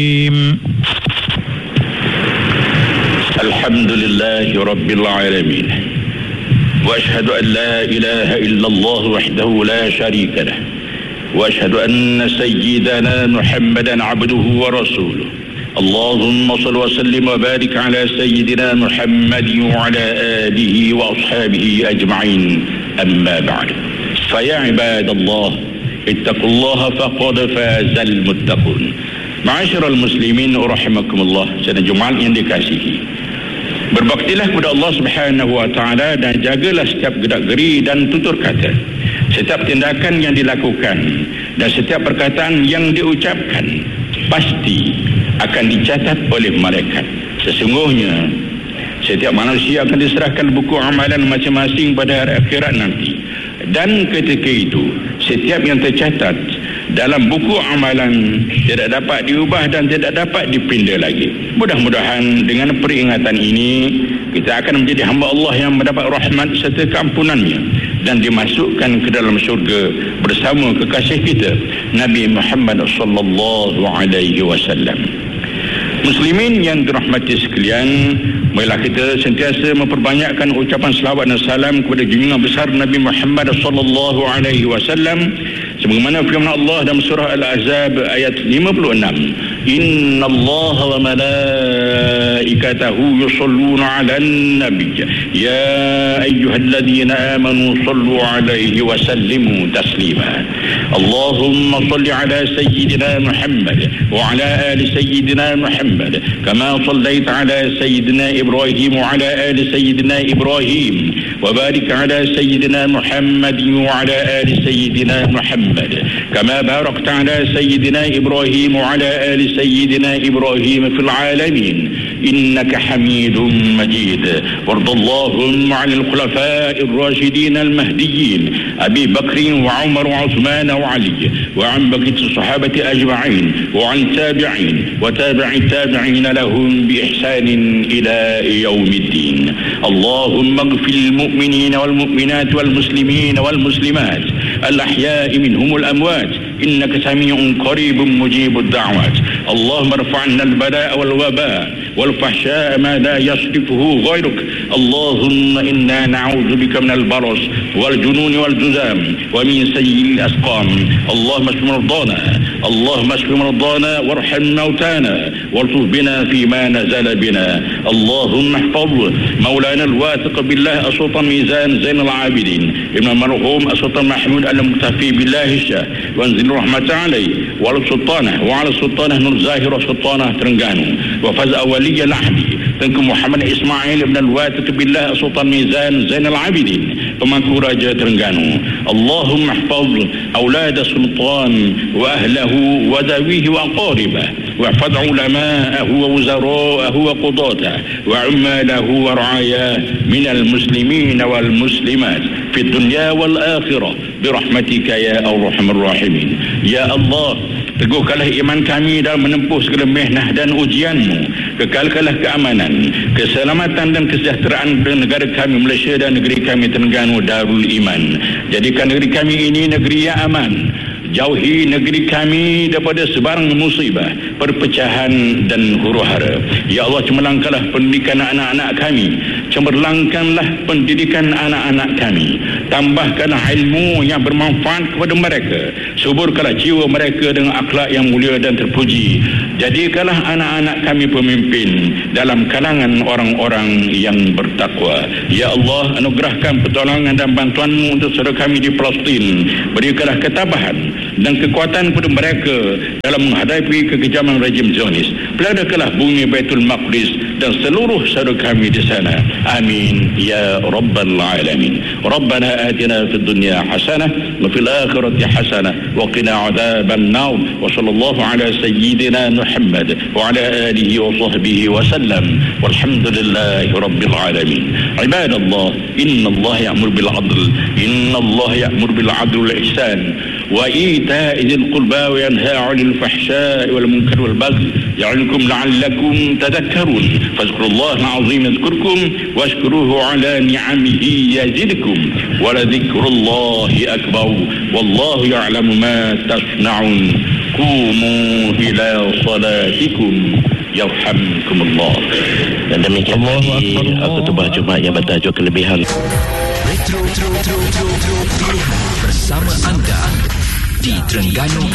Alhamdulillahi Rabbil Alamin. Wa ashhadu an la ilaha illallah wahdahu la sharika lah. Wa ashhadu anna sayyidana Muhammadan abduhu wa rasuluh. Allahumma salli wa sallim wa barik ala sayyidina Muhammadin wa ala alihi wa ashabihi ajma'in. Amma ba'd. Fa ya ibadallah, ittaqullaha faqad fazal muttaqun. Ma'asyiral muslimin rahimakumullah, saudara Jumaat yang dikasihi. Berbaktilah kepada Allah Subhanahu wa taala dan jagalah setiap gerak-geri dan tutur kata, setiap tindakan yang dilakukan dan setiap perkataan yang diucapkan pasti akan dicatat oleh malaikat. Sesungguhnya setiap manusia akan diserahkan buku amalan masing-masing pada hari akhirat nanti. Dan ketika itu setiap yang tercatat dalam buku amalan tidak dapat diubah dan tidak dapat dipindah lagi. Mudah-mudahan dengan peringatan ini kita akan menjadi hamba Allah yang mendapat rahmat serta keampunannya dan dimasukkan ke dalam syurga bersama kekasih kita Nabi Muhammad sallallahu alaihi wasallam. Muslimin yang dirahmati sekalian, marilah kita sentiasa memperbanyakkan ucapan selawat dan salam kepada junjungan besar Nabi Muhammad sallallahu alaihi wasallam sebagaimana firman Allah dalam surah Al-Ahzab ayat 56. Innallaha wa malaikatahu yusholluna 'alan nabiy ya ayyuhalladzina amanu shallu 'alaihi wa sallimu taslima. Allahumma shalli 'ala sayyidina Muhammad wa 'ala ali sayyidina Muhammad kama shallaita 'ala sayyidina Ibrahim wa 'ala ali sayyidina Ibrahim wa barik 'ala sayyidina Muhammad wa 'ala ali sayyidina Muhammad kama barakta 'ala sayyidina Ibrahim wa 'ala ali sayyidina Ibrahim fil 'alamin innaka Hamidum Majid. Wardallahumma 'anil khulafa'ir rasyidin al-mahdiyyin Abi Bakr wa Umar wa Uthman wa Ali wa 'an baqiyati sahabati ajma'in wa 'an tabi'in wa tabi'i tabi'in lahum bi ihsanin ila yaumiddin. Allahumma ighfir lil mu'minina wal mu'minat wal muslimina wal muslimat al ahya'i minhum al amwat innaka sami'un qaribun mujibud da'wat. Allahumma irfa'na al bala'a wal waba' wal fahsya'a ma la yasrifuhu ghayruk. Allahumma inna na'udzu bika minal baras wal jununi wal juzam wa min sayyi'il asqam. Allahumma ashfi mardana, Allahumma ashfi mardana warham mautana والطف بنا فيما نزل بنا. اللهم احفظ مولانا الواثق بالله السلطان ميزان زين العابدين ابن المرحوم السلطان محمود المكتفي بالله الشاه وانزل رحمة عليه وعلى السلطانة وعلى السلطانة نور زاهر وسلطانة ترنجانو وفز ولي العهد تنكم محمد إسماعيل ابن الواثق بالله السلطان ميزان زين العابدين pemangku raja Terengganu. Allahumma ihfaz أولاد السلطان وأهله وذويه وأقاربه واحفظ علماءه ووزراءه وقضاته وعماله ورعاياه من المسلمين والمسلمات في الدنيا والآخرة برحمتك يا أرحم الراحمين. Ya Allah, teguhkanlah iman kami dalam menempuh segala mihnah dan ujianmu. Kekalkanlah keamanan, keselamatan dan kesejahteraan negara kami Malaysia dan negeri kami Terengganu Darul Iman. Jadikan negeri kami ini negeri yang aman. Jauhi negeri kami daripada sebarang musibah, perpecahan dan huru-hara. Ya Allah, cemerlangkanlah pendidikan anak-anak kami, cemerlangkanlah pendidikan anak-anak kami, tambahkanlah ilmu yang bermanfaat kepada mereka, suburkanlah jiwa mereka dengan akhlak yang mulia dan terpuji. Jadikanlah anak-anak kami pemimpin dalam kalangan orang-orang yang bertakwa. Ya Allah, anugerahkan pertolongan dan bantuan-Mu untuk saudara kami di Palestin. Berikanlah ketabahan dan kekuatan kepada mereka dalam menghadapi kekejaman rejim Zionis. Peladakanlah bumi Baitul Maqdis dan seluruh saudara kami di sana. Amin ya rabbal alamin. Rabbana atina fid dunya hasanah wa fil akhirati hasanah wa qina adzaban nar. Wa sallallahu ala sayyidina Muhammad wa ala alihi wa sahbihi wa sallam. Walhamdulillahi rabbil alamin. Ibadallah, innallaha ya'muru bil 'adl, innallaha ya'muru bil 'adli wal ihsan wa إيتاء ذي القربى وينهى عن الفحشاء والمنكر والبغي يعظكم لعلكم تذكرون فاذكروا الله العظيم يذكركم واشكروه على نعمه يزدكم ولذكر الله أكبر والله يعلم ما تصنعون qumu ila salatikum yarhamkumullah. Dan demikian tadi khutbah Jumaat yang bertajuk kelebihan Retro bersama anda di Terengganu